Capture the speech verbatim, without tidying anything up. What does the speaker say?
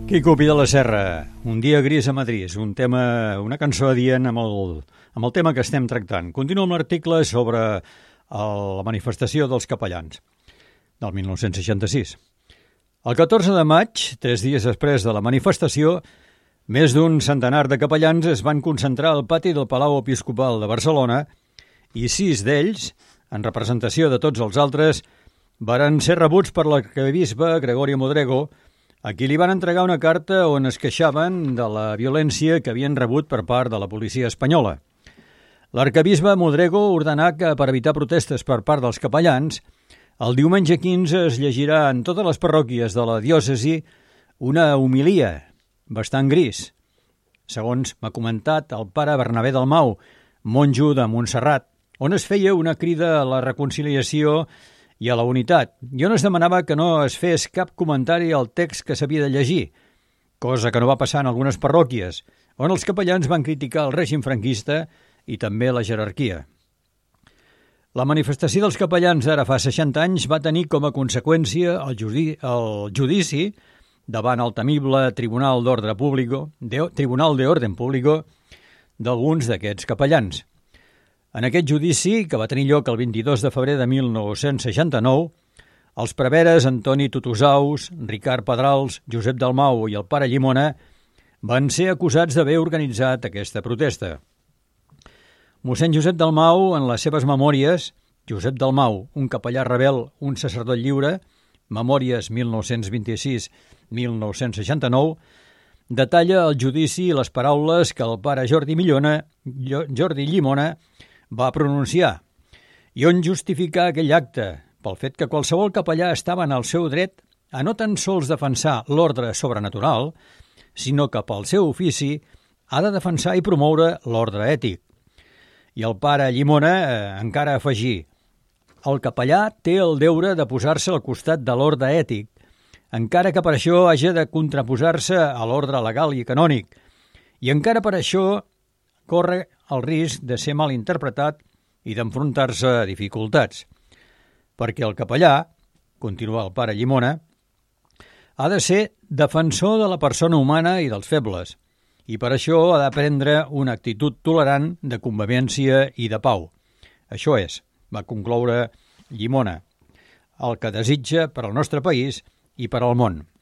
Quico Pi de la Serra, Un dia gris a Madrid, un tema, una cançó adient amb el, amb el tema que estem tractant. Continuo amb l'article sobre el, la manifestació dels capellans del mil nou-cents seixanta-sis. El catorze de maig, tres dies després de la manifestació, més d'un centenar de capellans es van concentrar al pati del Palau Episcopal de Barcelona i sis d'ells, en representació de tots els altres, varen ser rebuts per l'arquebisbe Gregorio Modrego, a qui li van entregar una carta on es queixaven de la violència que havien rebut per part de la policia espanyola. L'arquebisbe Modrego ordenà que, per evitar protestes per part dels capellans, el diumenge quinze es llegirà en totes les parròquies de la diòcesi una homilia bastant gris, segons m'ha comentat el pare Bernabé Dalmau, monjo de Montserrat, on es feia una crida a la reconciliació i a la unitat, i on es demanava que no es fes cap comentari al text que s'havia de llegir, cosa que no va passar en algunes parròquies, on els capellans van criticar el règim franquista i també la jerarquia. La manifestació dels capellans ara fa seixanta anys va tenir com a conseqüència el, judi el judici davant el temible Tribunal d'Ordre Público, de, Tribunal de Orden Público d'alguns d'aquests capellans. En aquest judici, que va tenir lloc el vint-i-dos de febrer de mil nou-cents seixanta-nou, els preveres Antoni Tutusaus, Ricard Pedrals, Josep Dalmau i el pare Llimona van ser acusats d'haver organitzat aquesta protesta. Mossèn Josep Dalmau, en les seves memòries, Josep Dalmau, un capellà rebel, un sacerdot lliure, Memòries mil nou-cents vint-i-sis a mil nou-cents seixanta-nou, detalla el judici i les paraules que el pare Jordi Millona, Jordi Llimona, va pronunciar, i on justificar aquell acte pel fet que qualsevol capellà estava en el seu dret a no tan sols defensar l'ordre sobrenatural, sinó que pel seu ofici ha de defensar i promoure l'ordre ètic. I el pare Llimona eh, encara afegí: el capellà té el deure de posar-se al costat de l'ordre ètic, encara que per això hagi de contraposar-se a l'ordre legal i canònic, i encara per això corre el risc de ser mal interpretat i d'enfrontar-se a dificultats. Perquè el capellà, continua el pare Llimona, ha de ser defensor de la persona humana i dels febles, i per això ha de prendre una actitud tolerant de convivència i de pau. Això és, va concloure Llimona, el que desitja per al nostre país i per al món.